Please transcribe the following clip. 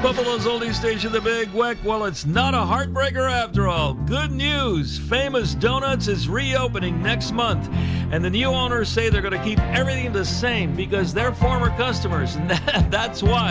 Buffalo's oldie station, the Big Weck. Well, it's not a heartbreaker after all. Good news. Famous Donuts is reopening next month. And the new owners say they're going to keep everything the same because they're former customers. And that's why.